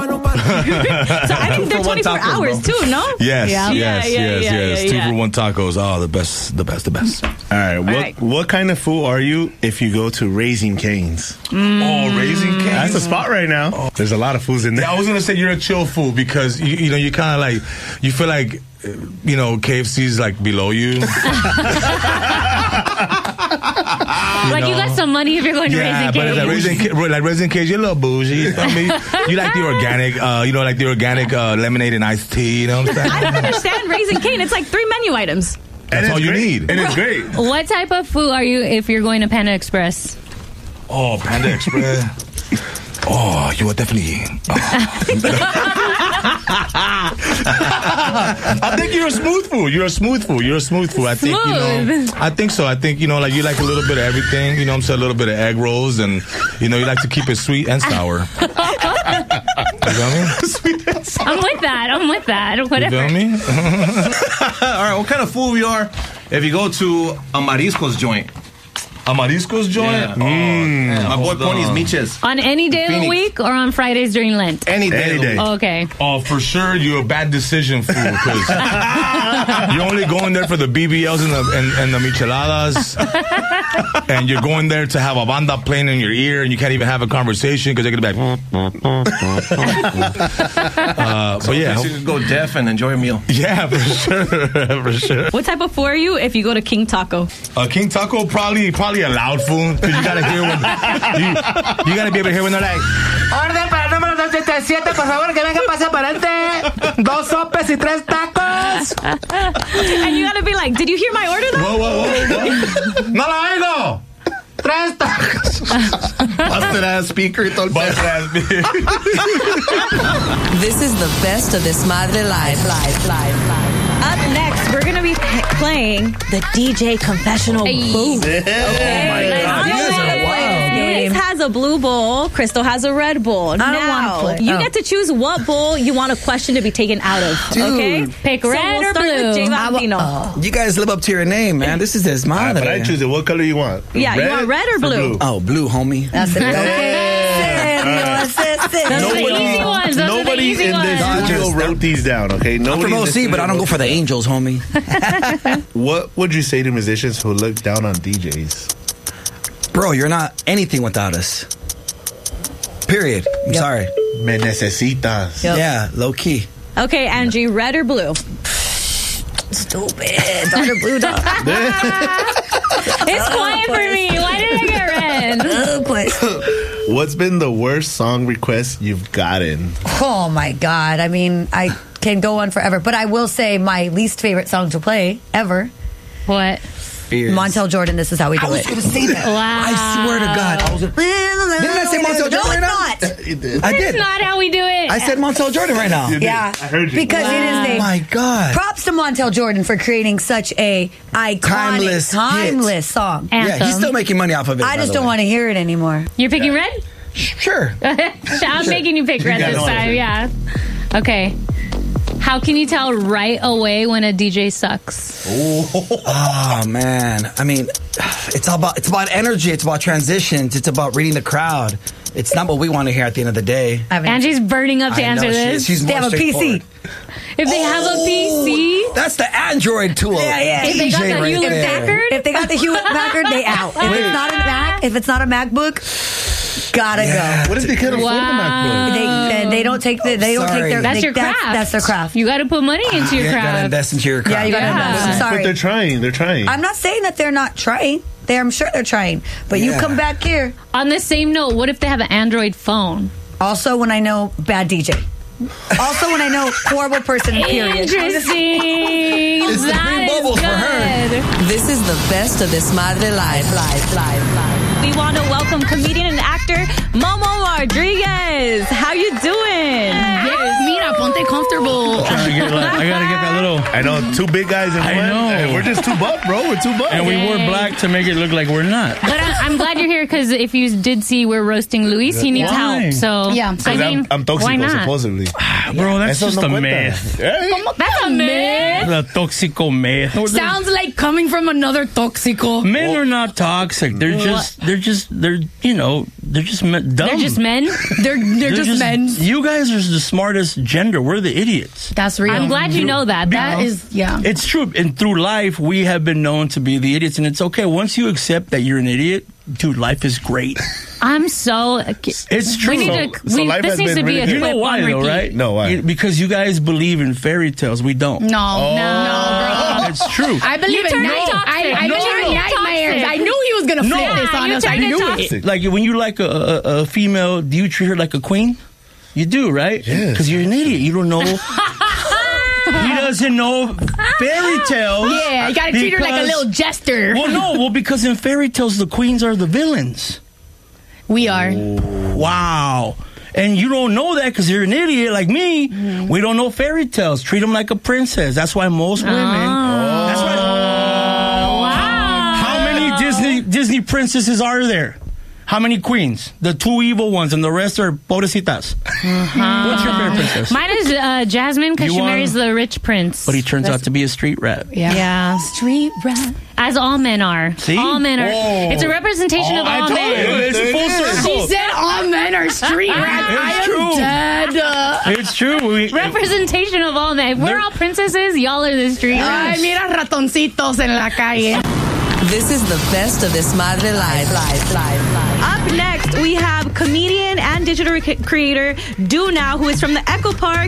So I think they're 24 hours too, no? Yes. 2 for $1 tacos. Oh, the best. All right. What kind of fool are you if you go to Raising Cane's? Oh, Raising Cane's. That's the spot right now. There's a lot of fools in there. Yeah, I was gonna say you're a chill fool because you kind of like you feel like KFC's like below you. You got some money if you're going to Raising Cane's. But Raising Cane's, you're a little bougie. You know what I mean? You like the organic, like the organic lemonade and iced tea. You know what I'm saying? I don't understand Raising Cane. It's like 3 menu items. That's all you need. And it's great. What type of food are you if you're going to Panda Express? Oh, Panda Express. Oh, you are definitely. I think you're a smooth fool. I think I think so. I think like you like a little bit of everything. You know what I'm saying? A little bit of egg rolls, and you like to keep it sweet and sour. You feel me? Sweet and sour. I'm with that. Whatever. You feel me? All right. What kind of fool you are if you go to a mariscos joint? A mariscos joint? Yeah. My boy Pony's Miches. On any day of the week or on Fridays during Lent? Any day. Oh, okay. Oh, for sure, you're a bad decision, fool. Because you're only going there for the BBLs and the micheladas. And you're going there to have a banda playing in your ear, and you can't even have a conversation because they're going to be like... but yeah. You could go deaf and enjoy a meal. Yeah, for sure. What type of fool are you if you go to King Taco? King Taco, probably a loud fool, because you gotta hear when you gotta be able to hear when they're like, orden para el número 277, por favor, que venga pase aparente, 2 sopes y 3 tacos. And you gotta be like, did you hear my order though? Whoa. No la oigo. 3 tacos. Busted ass speaker. This is the best of Desmadre Live. Up next, we're gonna be playing the DJ Confessional Booth. Liz has a blue bowl. Crystal has a red bowl. I don't want to play. You get to choose what bowl you want a question to be taken out of. Dude. Okay, pick red or blue. You guys live up to your name, man. This is Desmadre. But I choose it. What color you want? Yeah, you want red or blue? Oh, blue, homie. That's it. Nobody in this studio wrote these down, okay? I'm from OC, but I don't go for the Angels, homie. What would you say to musicians who look down on DJs? Bro, you're not anything without us. Period. I'm sorry. Me necesitas. Yeah, low key. Okay, Angie, red or blue? Stupid. Dr. Blue Dog. It's quiet for me. Why did I get red? What's been the worst song request you've gotten? Oh, my God. I mean, I can go on forever. But I will say my least favorite song to play ever. What? Montel Jordan, This Is How We Do It. I was going to say that. Wow. I swear to God. Didn't I say Montel Jordan right now? No, it's not. You did. I did. That's not how we do it. I said Montel Jordan right now. Yeah. I heard you. Because it is Oh, my God. props to Montel Jordan for creating such a iconic, timeless song. Anthem. Yeah, he's still making money off of it. I just don't want to hear it anymore. You're picking red? Sure. I'm making you pick red this time. Yeah. Okay. How can you tell right away when a DJ sucks? Oh, man. I mean, it's about energy. It's about transitions. It's about reading the crowd. It's not what we want to hear at the end of the day. Angie's burning up to answer this. She's They have a PC. If they have a PC, that's the Android tool. Yeah. If they got the Hewlett Packard, If they got the Hewlett Packard, they out. If it's not a Mac, if it's not a MacBook, gotta go. What if they can't afford the MacBook? They don't take their. That's your craft. That's their craft. You got to put money into your You gotta craft. invest into your craft. Yeah, you gotta invest. I'm sorry. But they're trying. They're trying. I'm not saying that they're not trying. I'm sure they're trying. But you come back here. On the same note, what if they have an Android phone? Also, when I know bad DJ. Also, when I know horrible person. Period. Interesting. It's the three bubbles for her. This is the best of Desmadre Live. We want to welcome comedian and actor Momo Rodriguez. How you doing? Yes, mira, ponte comfortable. I gotta get that little. I know, 2 big guys in one. I know. Hey, we're just 2 buff, bro. We're 2 buff. And we wore black to make it look like we're not. But I'm glad you're here because if you did see we're roasting Luis, he needs Why? help. So yeah, I mean, I'm toxico, why not? supposedly. Bro, that's Eso just no a cuenta. myth. That's a myth. The toxico myth. Sounds like coming from another toxico. Men are not toxic. They're just dumb. They're just men. They're just men. You guys are the smartest gender. We're the idiots. That's real. I'm glad you know that. That is, yeah. It's true. And through life, we have been known to be the idiots. And it's okay. Once you accept that you're an idiot, dude, life is great. I'm so. It's true. We need to. life This has needs been to be a really You clip know why, on though, repeat. right? No, why? Because you guys believe in fairy tales. We don't. No, bro. It's true. I believe in turned night. it toxic. I No. believe in Toxic. nightmares. I knew he was gonna flip No. this on you us. I turned it knew toxic. it. Like when you like a female, do you treat her like a queen? You do, right? Yes. Because you're an idiot. You don't know. He doesn't know fairy tales. Yeah, you gotta treat her like a because- little jester. Well, because in fairy tales, the queens are the villains. We are. Wow. And you don't know that because you're an idiot like me. Mm-hmm. We don't know fairy tales. Treat them like a princess. That's why most women. That's why. Wow. How many Disney princesses are there? How many queens? The two evil ones, and the rest are pobrecitas. What's your favorite princess? Mine is Jasmine because You she want- marries the rich prince. But he turns out to be a street rat. Yeah. Street rat. As all men are. See? All men are. Oh. It's a representation of all men. It's full circle. She said all men are street rats. I am true. dead. It's true. Representation of all men. We're all princesses. Y'all are the street Ay, rats. mira ratoncitos en la calle. This is the best of Desmadre Live. Up next, we have comedian and digital creator Do Now, who is from the Echo Park.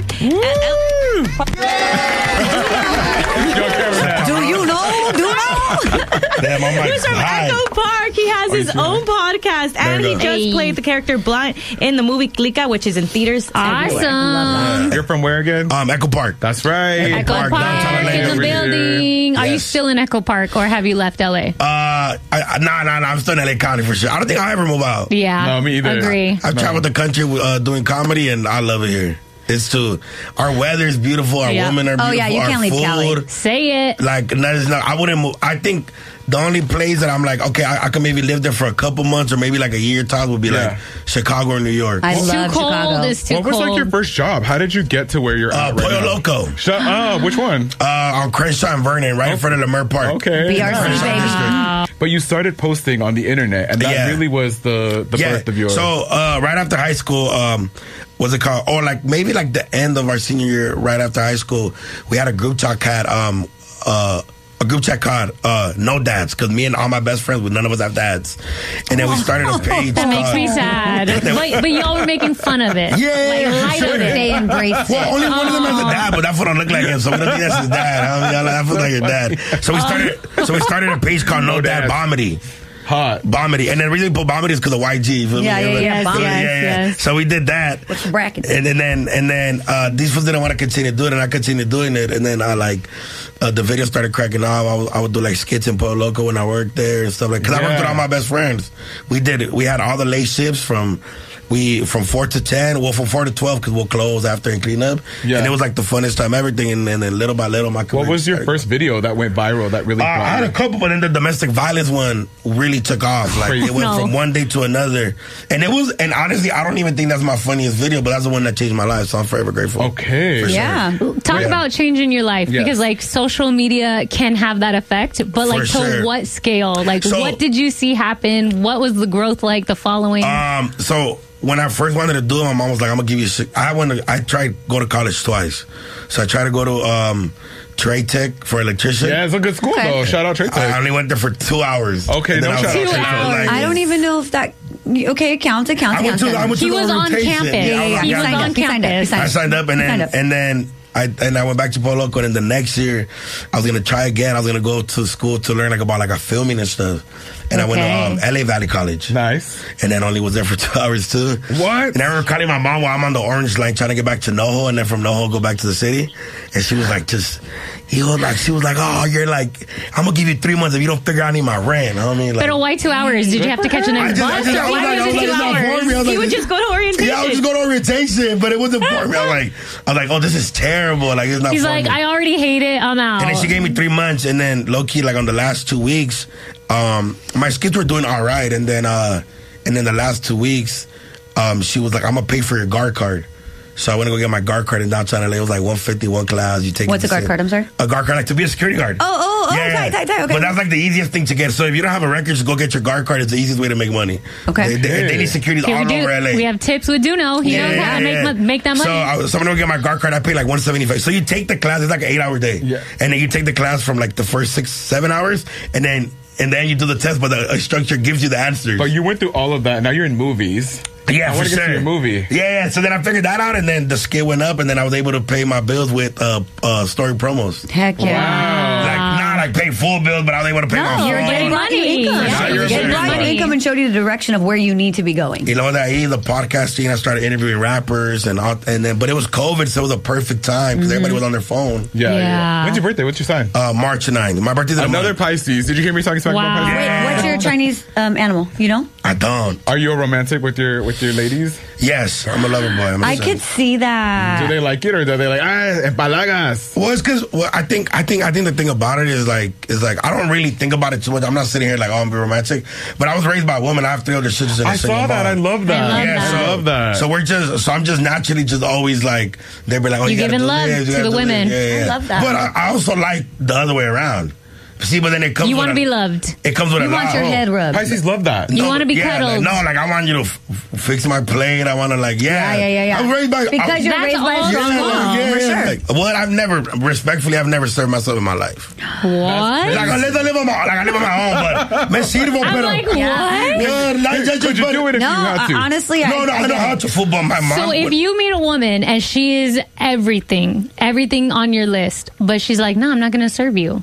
Do you know? Do you know? Damn, I'm like, Who's from hi. Echo Park. He has his own podcast, and he just played the character Blunt in the movie Clica, which is in theaters. everywhere. Awesome. You're from where again? Echo Park. That's right. Echo Park, downtown Atlanta in the over here. building. Are you Yes. still in Echo Park or have you left LA? Nah, I'm still in LA County for sure. I don't think I'll ever move out. Yeah. No, me either. Agree. I've traveled the country doing comedy, and I love it here. It's too. Our weather is beautiful. Our Yeah. women are beautiful. Oh, yeah, you our can't leave food, Cali. Say it. Like, that is not. I wouldn't move. I think the only place that I'm like, okay, I could maybe live there for a couple months or maybe like a year tops would be like Chicago or New York. I It's too love cold. Chicago. It's too What was cold. like your first job? How did you get to where you're at right Pollo now? Loco. Shut up. Which one? On Crenshaw and Vernon, right in front of Leimert Park. Okay. BRC, Crenshaw baby. District. But you started posting on the internet, and that Yeah. really was the birth of your. So right after high school, what's it called? Or like maybe like the end of our senior year, right after high school, we had a group chat a group chat called No Dads, because me and all my best friends, none of us have dads, and then we started a page. That makes me sad. But y'all were making fun of it. Yeah, Like, light of it. They embraced Well, it. only one of them has a dad, but that fool don't look like him, so we don't think that's his dad. I mean, that fool's like your dad. So we started a page called No Dad Bomedy. Hot. Bomedy. And then the reason we put Bomedy is because of YG. You feel me? Yeah, yeah, yeah, So, Bomedy. yes. So we did that. What's the bracket? And then these fools didn't want to continue doing it, and I continued doing it. And then the video started cracking off. I would do like skits in Pollo Loco when I worked there and stuff like. Because I worked with all my best friends. We did it. We had all the late shifts from 4 to 10. Well, from 4 to 12 because we'll close after and clean up. Yeah. And it was like the funnest time, everything. And then little by little, my career. What was your first video that went viral that really? I had a couple, but then the domestic violence one really took off. Like it went from one day to another, and honestly, I don't even think that's my funniest video, but that's the one that changed my life. So I'm forever grateful. Okay, For sure. Yeah. Talk about changing your life Yes. because like social media can have that effect, but like For to sure. what scale? Like So- what did you see happen? What was the growth like? The following? So when I first wanted to do it, my mom was like, "I'm gonna give you." I tried to go to college twice, so I tried to go to Trade Tech for electrician. Yeah, it's a good school though. Shout out Trade Tech. I only went there for 2 hours. Okay, And then no I was shout out like, Trade Tech. I don't even know if that. Okay, it counts. It counts. I went to he the was on orientation. campus. Yeah, He was on campus. I signed up, and then I went back to Pollo Loco, and then the next year I was gonna try again. I was gonna go to school to learn about filming and stuff. And I went to LA Valley College. Nice. And then only was there for 2 hours too. What? And I remember calling my mom while I'm on the orange line trying to get back to NoHo, and then from NoHo go back to the city. And she was like, she was like, oh, you're like, I'm gonna give you 3 months if you don't figure out any of my rent. I mean, like, But why 2 hours? Did you have to catch the next bus? Or why was it 2 hours? He would just go to orientation. Yeah, I would just go to orientation, but it wasn't for me. I was like, oh, this is terrible. Like, it's not He's for like, me. I already hate it. I'm out. And then she gave me 3 months, and then low key, like on the last 2 weeks, my skits were doing all right, and then the last 2 weeks, she was like, I'm gonna pay for your guard card. So I went to go get my guard card in downtown LA. It was like $150 one class. You take What's a guard card? I'm sorry. A guard card, like to be a security guard. Tight, okay. But that's like the easiest thing to get. So if you don't have a record, just go get your guard card. It's the easiest way to make money. Okay. They need securities all over LA. We have tips with Duno. He knows how to make that money. So I'm gonna get my guard card. I pay like $175. So you take the class. It's like an 8-hour day. Yeah. And then you take the class from like the first 6-7 hours, and then you do the test. But the instructor gives you the answers. But you went through all of that. Now you're in movies. Yeah, I for sure. Get to your movie. Yeah. So then I figured that out, and then the skill went up, and then I was able to pay my bills with story promos. Heck yeah! Wow. Not like pay full bills, but I was able to pay my. You're getting money. You're getting income and showed you the direction of where you need to be going. You know that the podcasting. I started interviewing rappers, and then but it was COVID, so it was a perfect time because everybody was on their phone. Yeah. When's your birthday? What's your sign? March 9th. My birthday's another Pisces. Did you hear me talking smack about Pisces? Wait, what's your Chinese animal? You know? I don't. Are you a romantic with your ladies? Yes, I'm a lover boy. I could see that. Do they like it, or do they like empalagas? Well, it's because I think the thing about it is like I don't really think about it too much. I'm not sitting here like I'm be romantic, but I was raised by a woman. I have 3 older sisters. And I saw that. I love that. I love that. So I'm just naturally just always like they'd be like, oh, you're giving love to the women. I love that. But I also like the other way around. See, but then it comes. You want to be loved. It comes with you want your head rubbed. Pisces love that. You want to be cuddled. Like I want you to fix my plate. I want to Yeah. I'm raised by because you're raised by a strong woman. For sure. Like, well, I've never served myself in my life. What? Like I live on my own, but me sirvo. I'm like, what? Could you do it if you had to? Honestly, I know how to football. My mom. So if you meet a woman and she is everything on your list, but she's like, no, I'm not going to serve you.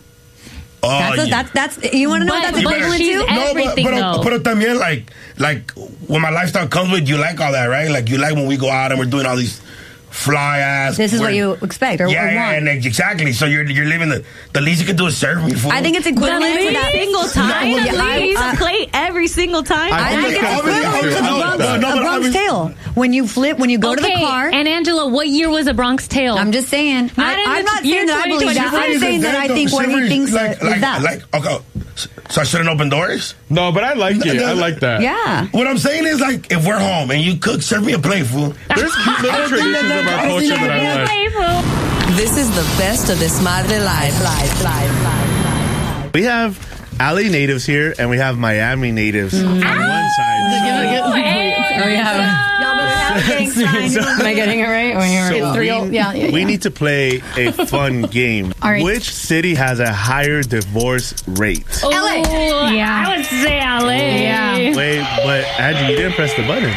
That's you want to know what that's equivalent to? No, but también like when my lifestyle comes with, you like all that, right? Like you like when we go out and we're doing all these fly ass. This is what you expect or want. And exactly. So you're living the least you can do is serve me food. I think it's equivalent to that single time. A plate every single time. I think it's equivalent to the Bronx Tale. When you go to the car. And Angela, what year was a Bronx Tale? I'm just saying. I'm not saying that I believe that. I'm saying that I think what he thinks is that. Okay. So I shouldn't open doors? No, but I like it. I like that. Yeah. What I'm saying is, like, if we're home and you cook, serve me a plate, fool. There's cute little traditions of our culture that I like. This is the best of this Madre Live. We have LA natives here, and we have Miami natives on one side. Am I getting it right? We need to play a fun game. All right. Which city has a higher divorce rate? LA. Yeah. I would say LA. Yeah. Wait, but Angie, you didn't press the button.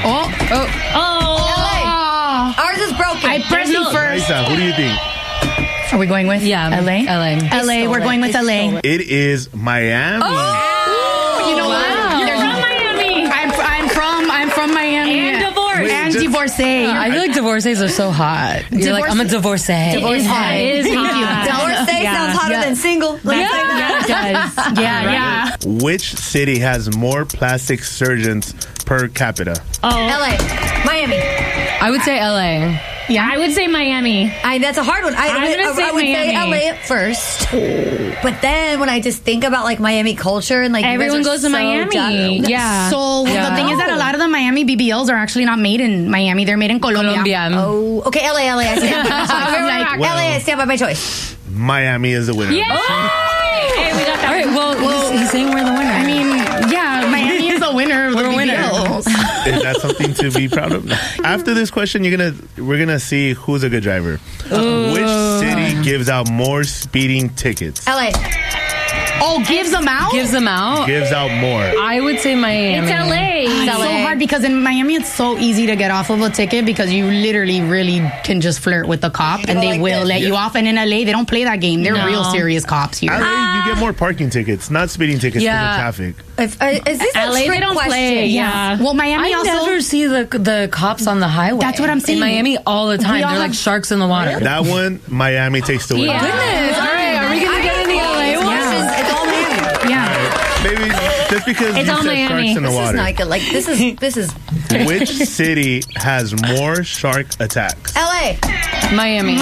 LA. Ours is broken. I pressed it first. Raisa, who do you think? Are we going with LA? LA. We're going with LA. It is Miami. Oh, you know what? You're from Miami. I'm from Miami. And divorced. And divorcee. I feel like divorcees are so hot. You're like, I'm a divorcee. It is hot. Divorcee sounds hotter than single. It does. Yeah. Which city has more plastic surgeons per capita? LA. Miami. I would say LA. Yeah, I would say Miami. That's a hard one. I would say LA at first, but then when I just think about like Miami culture and like everyone goes to Miami. Yeah. So the thing is that a lot of the Miami BBLs are actually not made in Miami; they're made in Colombia. Oh, okay. LA. I stand by LA. I stand by my choice. Miami is the winner. Yeah. Hey, we got that. All right. Well, he's saying we're the winner. I mean, yeah, Miami is the winner of the BBLs. Is that something to be proud of? After this question, we're gonna see who's a good driver. Which city gives out more speeding tickets? LA. Oh, gives them out? Gives them out? Gives out more. I would say Miami. It's LA. It's so hard because in Miami it's so easy to get off of a ticket because you literally really can just flirt with the cop and they will let you off. And in LA they don't play that game. They're real serious cops here. LA, you get more parking tickets, not speeding tickets for the traffic. Is this a LA? They don't question? play. Yeah. Well, Miami I also never see the cops on the highway. That's what I'm saying. In Miami all the time. They're like sharks in the water. That one, Miami takes the win. Yeah. Goodness. All right. Are we going to get in the LA one? It's all Miami. Yeah. Maybe just because it's you all said Miami. sharks in the water. This is Which city has more shark attacks? LA. Miami.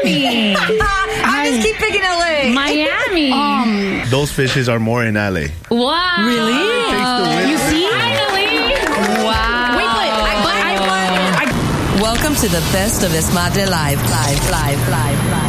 I just keep picking LA. Miami. Those fishes are more in LA. Wow. Really? You see? Finally. Wow. Wait, Welcome Welcome to the best of Desmadre Live.